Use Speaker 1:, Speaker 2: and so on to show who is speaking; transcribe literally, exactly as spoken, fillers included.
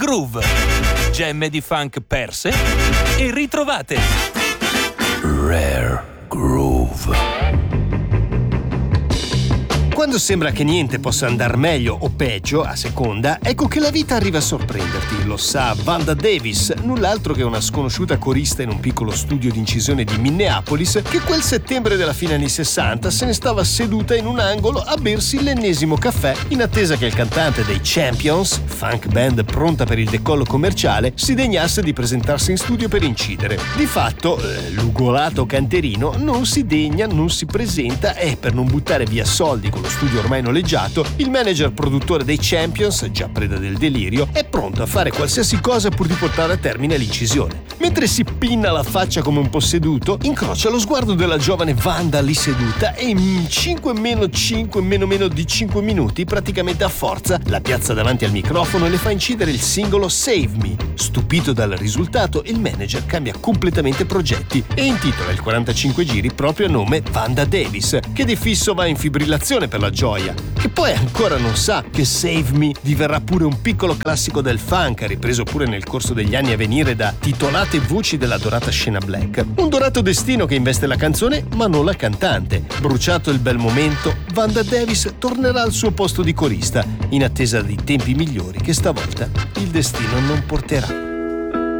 Speaker 1: groove, gemme di funk perse e ritrovate. Rare Groove.
Speaker 2: Quando sembra che niente possa andar meglio o peggio, a seconda, ecco che la vita arriva a sorprenderti. Lo sa Vanda Davis, null'altro che una sconosciuta corista in un piccolo studio di incisione di Minneapolis, che quel settembre della fine anni sessanta se ne stava seduta in un angolo a bersi l'ennesimo caffè in attesa che il cantante dei Champions, funk band pronta per il decollo commerciale, si degnasse di presentarsi in studio per incidere. Di fatto, eh, l'ugolato canterino non si degna, non si presenta e, per non buttare via soldi con lo studio ormai noleggiato, il manager produttore dei Champions, già preda del delirio, è pronto a fare qualsiasi cosa pur di portare a termine l'incisione. Mentre si pinna la faccia come un posseduto, incrocia lo sguardo della giovane Vanda lì seduta e in cinque meno cinque meno meno di cinque minuti, praticamente a forza, la piazza davanti al microfono e le fa incidere il singolo Save Me. Stupito dal risultato, il manager cambia completamente progetti e intitola il quarantacinque giri proprio a nome Vanda Davis, che di fisso va in fibrillazione per la gioia, che poi ancora non sa che Save Me diverrà pure un piccolo classico del funk, ripreso pure nel corso degli anni a venire da titolate voci della dorata scena black. Un dorato destino che investe la canzone ma non la cantante. Bruciato il bel momento, Vanda Davis tornerà al suo posto di corista, in attesa di tempi migliori che stavolta il destino non porterà.